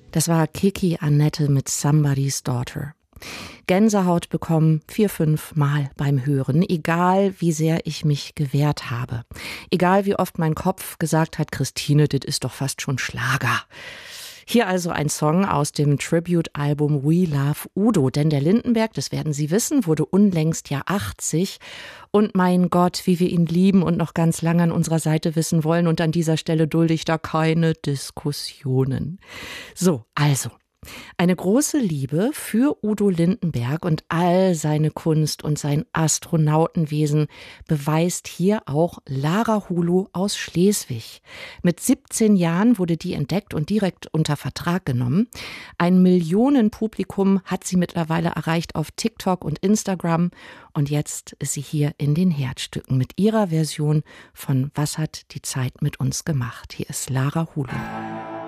Das war Kiki Annette mit Somebody's Daughter. Gänsehaut bekommen 4-5 Mal beim Hören, egal wie sehr ich mich gewehrt habe. Egal wie oft mein Kopf gesagt hat, Christine, das ist doch fast schon Schlager. Hier also ein Song aus dem Tribute-Album We Love Udo. Denn der Lindenberg, das werden Sie wissen, wurde unlängst ja 80. Und mein Gott, wie wir ihn lieben und noch ganz lange an unserer Seite wissen wollen. Und an dieser Stelle dulde ich da keine Diskussionen. So, also. Eine große Liebe für Udo Lindenberg und all seine Kunst und sein Astronautenwesen beweist hier auch Lara Hulo aus Schleswig. Mit 17 Jahren wurde die entdeckt und direkt unter Vertrag genommen. Ein Millionenpublikum hat sie mittlerweile erreicht auf TikTok und Instagram. Und jetzt ist sie hier in den Herzstücken mit ihrer Version von Was hat die Zeit mit uns gemacht? Hier ist Lara Hulo.